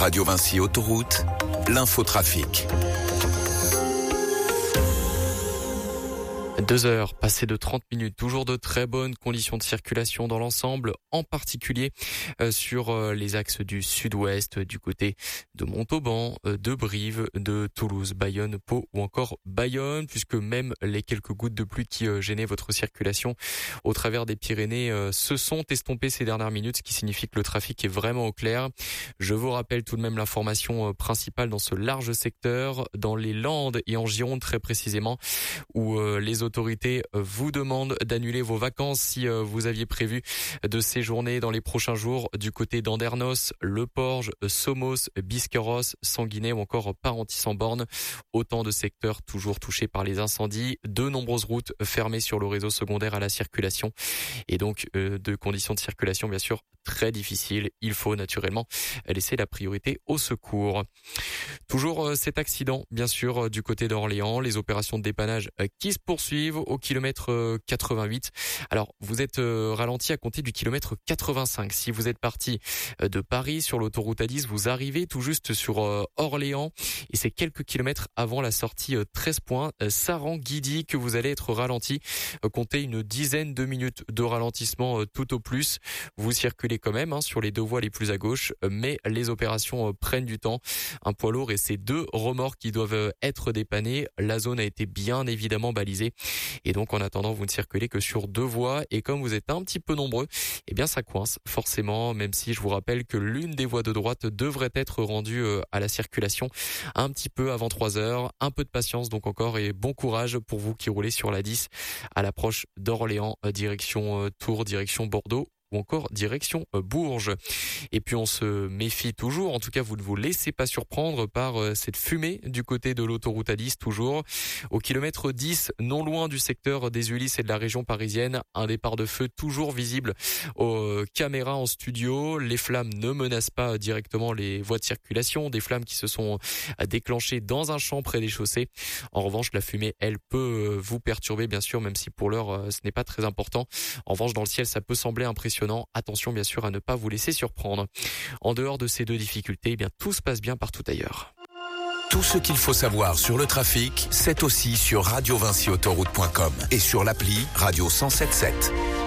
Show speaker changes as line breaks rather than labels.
Radio Vinci Autoroute, l'infotrafic.
2 heures passées de 30 minutes, toujours de très bonnes conditions de circulation dans l'ensemble, en particulier sur les axes du sud-ouest, du côté de Montauban, de Brive, de Toulouse, Bayonne, Pau ou encore Bayonne, puisque même les quelques gouttes de pluie qui gênaient votre circulation au travers des Pyrénées se sont estompées ces dernières minutes, ce qui signifie que le trafic est vraiment au clair. Je vous rappelle tout de même l'information principale dans ce large secteur, dans les Landes et en Gironde très précisément, où les autorités vous demandent d'annuler vos vacances si vous aviez prévu de séjourner dans les prochains jours du côté d'Andernos, Le Porge, Somos, Biscarrosse, Sanguinet ou encore Parentis-en-Born. Autant de secteurs toujours touchés par les incendies, de nombreuses routes fermées sur le réseau secondaire à la circulation et donc de conditions de circulation bien sûr très difficiles. Il faut naturellement laisser la priorité au secours. Toujours cet accident bien sûr du côté d'Orléans, les opérations de dépannage qui se poursuivent au kilomètre 88. Alors, vous êtes ralenti à compter du kilomètre 85. Si vous êtes parti de Paris sur l'autoroute A10, vous arrivez tout juste sur Orléans et c'est quelques kilomètres avant la sortie 13 points Saran-Guidy que vous allez être ralenti. Comptez une dizaine de minutes de ralentissement tout au plus. Vous circulez quand même sur les deux voies les plus à gauche, mais les opérations prennent du temps. Un poids lourd et ses 2 remorques qui doivent être dépannées. La zone a été bien évidemment balisée. Et donc, en attendant, vous ne circulez que sur 2 voies. Et comme vous êtes un petit peu nombreux, eh bien, ça coince forcément, même si je vous rappelle que l'une des voies de droite devrait être rendue à la circulation un petit peu avant 3 heures. Un peu de patience donc encore et bon courage pour vous qui roulez sur la 10 à l'approche d'Orléans, direction Tours, direction Bordeaux, ou encore direction Bourges. Et puis on se méfie toujours, en tout cas vous ne vous laissez pas surprendre par cette fumée du côté de l'autoroute A10 toujours. Au kilomètre 10, non loin du secteur des Ulysses et de la région parisienne, un départ de feu toujours visible aux caméras en studio. Les flammes ne menacent pas directement les voies de circulation, des flammes qui se sont déclenchées dans un champ près des chaussées. En revanche, la fumée, elle peut vous perturber bien sûr, même si pour l'heure ce n'est pas très important. En revanche, dans le ciel, ça peut sembler impressionnant. Attention bien sûr à ne pas vous laisser surprendre. En dehors de ces 2 difficultés, eh bien tout se passe bien partout ailleurs.
Tout ce qu'il faut savoir sur le trafic, c'est aussi sur radiovinciautoroute.com et sur l'appli Radio 107.7.